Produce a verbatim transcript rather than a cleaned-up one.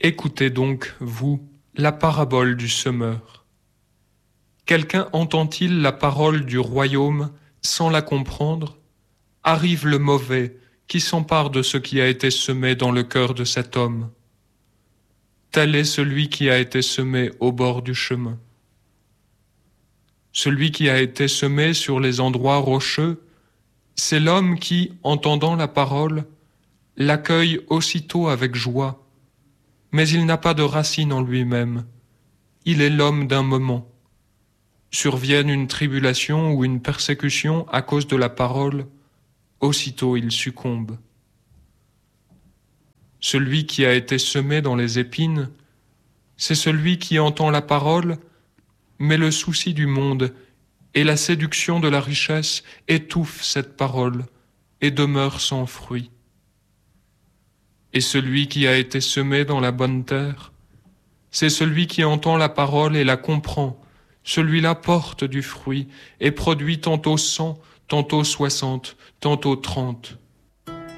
Écoutez donc, vous, la parabole du semeur. Quelqu'un entend-il la parole du royaume sans la comprendre? Arrive le mauvais qui s'empare de ce qui a été semé dans le cœur de cet homme. Tel est celui qui a été semé au bord du chemin. Celui qui a été semé sur les endroits rocheux, c'est l'homme qui, entendant la parole, l'accueille aussitôt avec joie, mais il n'a pas de racine en lui-même. Il est l'homme d'un moment. Survienne une tribulation ou une persécution à cause de la parole, aussitôt il succombe. Celui qui a été semé dans les épines, c'est celui qui entend la parole, mais le souci du monde et la séduction de la richesse étouffent cette parole et demeure sans fruit. Et celui qui a été semé dans la bonne terre, c'est celui qui entend la parole et la comprend. Celui-là porte du fruit et produit tantôt cent, tantôt soixante, tantôt trente.